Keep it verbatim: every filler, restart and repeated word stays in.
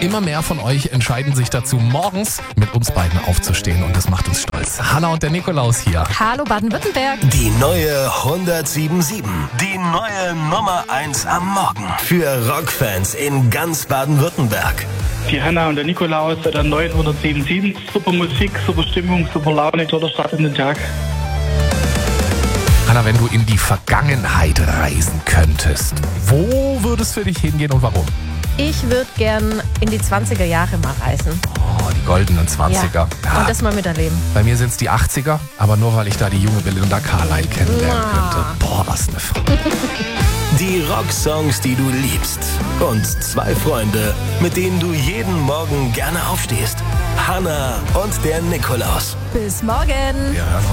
immer mehr von euch entscheiden sich dazu, morgens mit uns beiden aufzustehen und das macht uns stolz. Hanna und der Nikolaus hier. Hallo Baden-Württemberg. Die neue hundertsiebensiebenundsiebzig. Die neue Nummer eins am Morgen. Für Rockfans in ganz Baden-Württemberg. Die Hanna und der Nikolaus bei der neuen hundertsiebensiebenundsiebzig. Super Musik, super Stimmung, super Laune, toller Start in den Tag. Hanna, wenn du in die Vergangenheit reisen könntest, wo würde es für dich hingehen und warum? Ich würde gern in die zwanziger Jahre mal reisen. Oh, die goldenen zwanziger. Ja. Und das mal miterleben. Bei mir sind es die achtziger, aber nur weil ich da die junge Belinda Carlisle kennenlernen Ja. könnte. Boah, was eine Frau. Die Rocksongs, die du liebst. Und zwei Freunde, mit denen du jeden Morgen gerne aufstehst. Hanna und der Nikolaus. Bis morgen. Wir hören uns.